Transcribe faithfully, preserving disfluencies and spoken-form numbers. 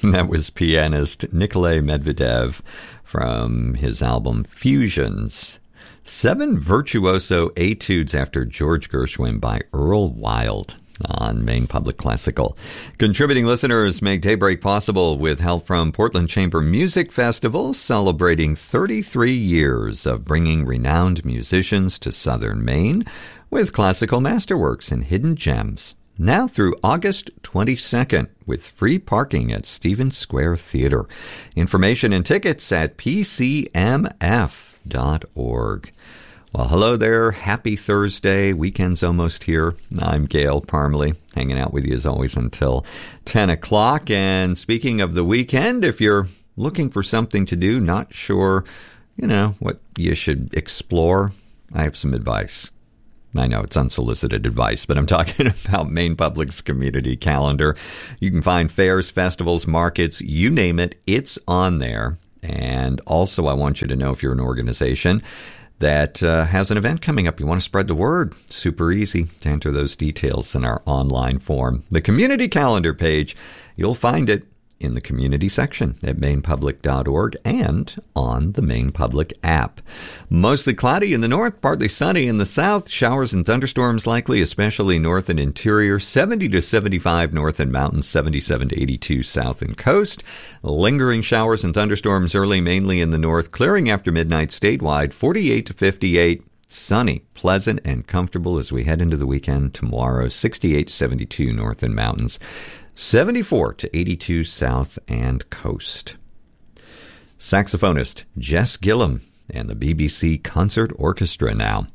That was pianist Nikolay Medvedev from his album Fusions. Seven Virtuoso Etudes after George Gershwin by Earl Wild on Maine Public Classical. Contributing listeners make Daybreak possible with help from Portland Chamber Music Festival, celebrating thirty-three years of bringing renowned musicians to southern Maine with classical masterworks and hidden gems. Now through August twenty-second, with free parking at Stevens Square Theater. Information and tickets at p c m f dot org. Well, hello there. Happy Thursday. Weekend's almost here. I'm Gail Parmalee, hanging out with you as always until ten o'clock. And speaking of the weekend, if you're looking for something to do, not sure, you know, what you should explore, I have some advice. I know it's unsolicited advice, but I'm talking about Maine Public's community calendar. You can find fairs, festivals, markets, you name it, it's on there. And also, I want you to know if you're an organization that uh, has an event coming up, you want to spread the word. Super easy to enter those details in our online form. The community calendar page, you'll find it in the community section at maine public dot org and on the Maine Public app. Mostly cloudy in the north, partly sunny in the south. Showers and thunderstorms likely, especially north and interior. seventy to seventy-five north and mountains, seventy-seven to eighty-two south and coast. Lingering showers and thunderstorms early, mainly in the north. Clearing after midnight statewide, forty-eight to fifty-eight. Sunny, pleasant, and comfortable as we head into the weekend tomorrow. sixty-eight to seventy-two north and mountains. seventy-four to eighty-two south and coast. Saxophonist Jess Gillum and the B B C Concert Orchestra now.